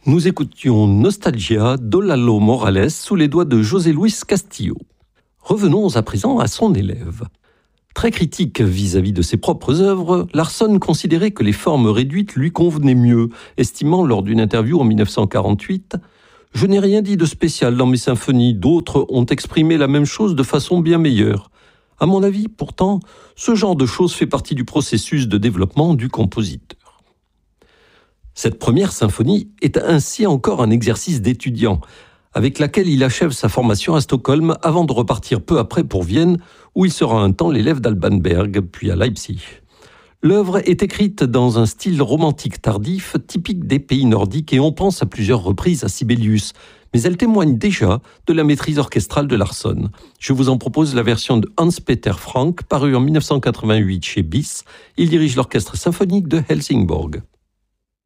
Nous écoutions Nostalgia d'Olalo Morales sous les doigts de José Luis Castillo. Revenons à présent à son élève. Très critique vis-à-vis de ses propres œuvres, Larsson considérait que les formes réduites lui convenaient mieux, estimant lors d'une interview en 1948 « Je n'ai rien dit de spécial dans mes symphonies, d'autres ont exprimé la même chose de façon bien meilleure. À mon avis, pourtant, ce genre de choses fait partie du processus de développement du compositeur. » Cette première symphonie est ainsi encore un exercice d'étudiant, avec laquelle il achève sa formation à Stockholm avant de repartir peu après pour Vienne, où il sera un temps l'élève d'Alban Berg, puis à Leipzig. L'œuvre est écrite dans un style romantique tardif, typique des pays nordiques, et on pense à plusieurs reprises à Sibelius, mais elle témoigne déjà de la maîtrise orchestrale de Larsson. Je vous en propose la version de Hans-Peter Frank, parue en 1988 chez BIS. Il dirige l'orchestre symphonique de Helsingborg.